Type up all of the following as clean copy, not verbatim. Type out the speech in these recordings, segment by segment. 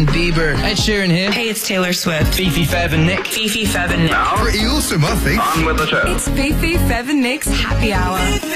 Bieber. Ed Sheeran here. Hey, it's Taylor Swift. Fifi, Fev and Nick. Fifi, Fev and Nick. Pretty awesome, I think. On with the show. It's Fifi, Fev and Nick's Happy Hour.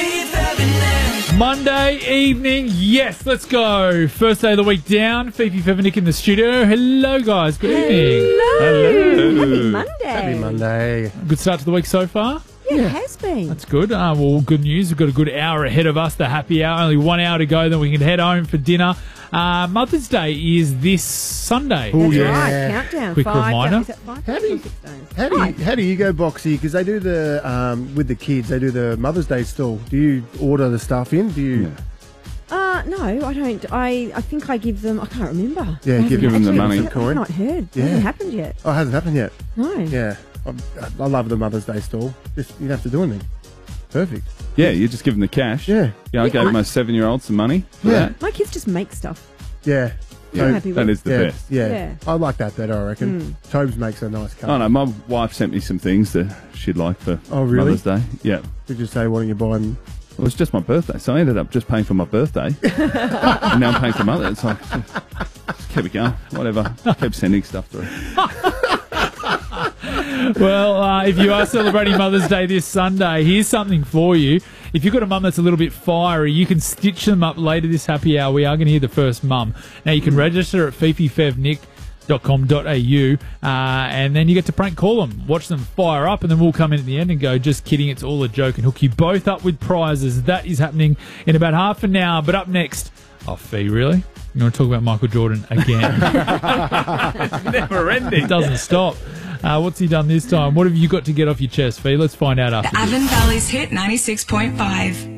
Monday evening, yes, let's go. First day of the week down. Fifi, Fev and Nick in the studio. Hello, guys. Good evening. Hello. Happy Monday. Happy Monday. Good start to the week so far. Yeah, it has been. That's good. Well, good news. We've got a good hour ahead of us, the happy hour. Only 1 hour to go, then we can head home for dinner. Mother's Day is this Sunday. Oh, That's yeah. right, countdown. Quick reminder. Is it 5 How days do you- or 6 days? How do you go, Boxy? Because they do the with the kids. They do the Mother's Day stall. Do you order the stuff in? Do you? No, I don't. I think I give them. I can't remember. Yeah, It give hasn't- them the actually, money. I've Coin. not heard. Yeah. It hasn't happened yet. Oh, it hasn't happened yet. No. Yeah, I love the Mother's Day stall. Just you don't have to do anything. Perfect. Yeah, you just give them the cash. Yeah. I gave my 7-year-old some money for Yeah. that. My kids just make stuff. Yeah. I'm So- happy with That is the yeah, best. yeah, Yeah. I like that better, I reckon. Tobes makes a nice cup. Oh, no, my wife sent me some things that she'd like for Oh, really? Mother's Day. Yeah. Did you say, why don't you buy them? It was just my birthday, so I ended up just paying for my birthday. And now I'm paying for Mother. It's like, just keep it going. Whatever. Keep sending stuff through. Well, if you are celebrating Mother's Day this Sunday, here's something for you. If you've got a mum that's a little bit fiery, you can stitch them up later this happy hour. We are going to hear the first mum. Now, you can register at fififevnick.com.au and then you get to prank call them, watch them fire up, and then we'll come in at the end and go, just kidding, it's all a joke, and hook you both up with prizes. That is happening in about half an hour. But up next, Fee, really? You want to talk about Michael Jordan again? It's never ending. It doesn't stop. What's he done this time? What have you got to get off your chest, Fee? Let's find out after The this. Avon Valley's Hit 96.5.